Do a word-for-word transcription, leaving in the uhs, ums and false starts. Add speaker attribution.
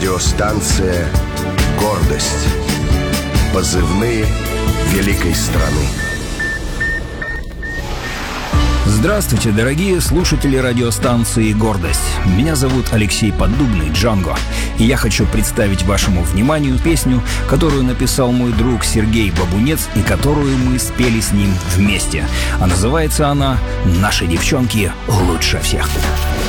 Speaker 1: Радиостанция «Гордость». Позывные великой страны.
Speaker 2: Здравствуйте, дорогие слушатели радиостанции «Гордость». Меня зовут Алексей Поддубный, Джанго. И я хочу представить вашему вниманию песню, которую написал мой друг Сергей Бабунец и которую мы спели с ним вместе. А называется она «Наши девчонки лучше всех».